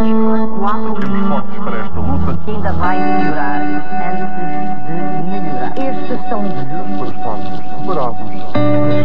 fortes. Temos fotos para esta luta. Que ainda vai piorar.